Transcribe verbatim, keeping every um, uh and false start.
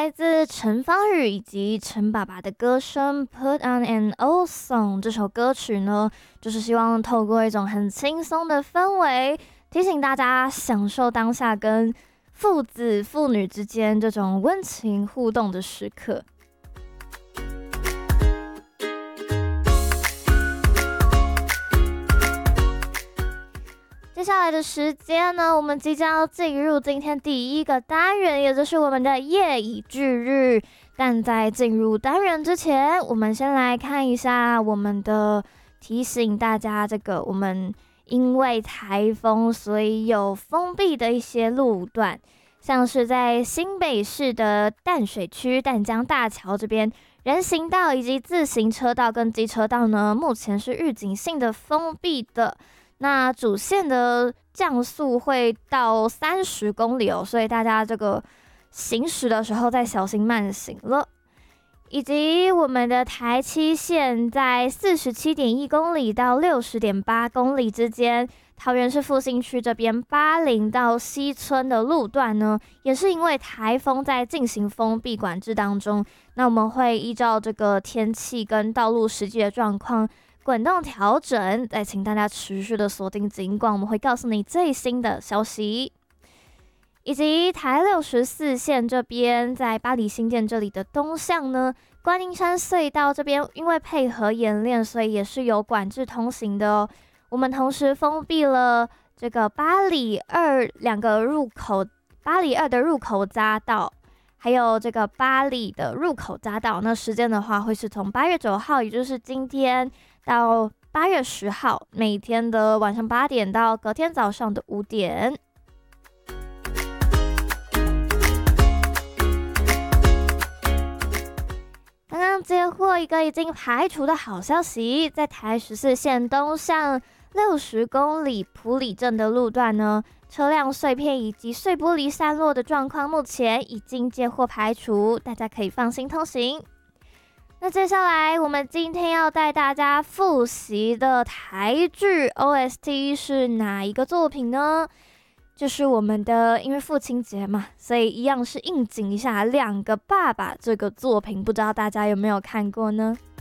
来自陈芳宇以及陈爸爸的歌声《Put on an Old Song》。这首歌曲呢，就是希望透过一种很轻松的氛围，提醒大家享受当下跟父子、父女之间这种温情互动的时刻。接下来的时间呢，我们即将要进入今天第一个单元，也就是我们的夜以继日。但在进入单元之前，我们先来看一下我们的提醒大家，这个我们因为台风，所以有封闭的一些路段，像是在新北市的淡水区淡江大桥这边，人行道以及自行车道跟机车道呢，目前是预警性的封闭的。那主线的降速会到三十公里哦，所以大家这个行驶的时候再小心慢行了。以及我们的台七线在四十七点一公里到六十点八公里之间，桃园市复兴区这边八零到西村的路段呢，也是因为台风在进行封闭管制当中，那我们会依照这个天气跟道路实际的状况滚动调整，再请大家持续的锁定警广，我们会告诉你最新的消息。以及台六十四线这边，在巴黎新店这里的东向呢，观音山隧道这边因为配合演练，所以也是有管制通行的哦。我们同时封闭了这个巴黎二两个入口，巴黎二的入口匝道，还有这个巴黎的入口匝道。那时间的话，会是从八月九号，也就是今天到八月十号，每天的晚上八点到隔天早上的五点。刚刚接获一个已经排除的好消息，在台十四线东向六十公里埔里镇的路段呢，车辆碎片以及碎玻璃散落的状况，目前已经接获排除，大家可以放心通行。那接下来我们今天要带大家复习的台剧 O S T 是哪一个作品呢？就是我们的，因为父亲节嘛，所以一样是应景一下《两个爸爸》这个作品，不知道大家有没有看过呢？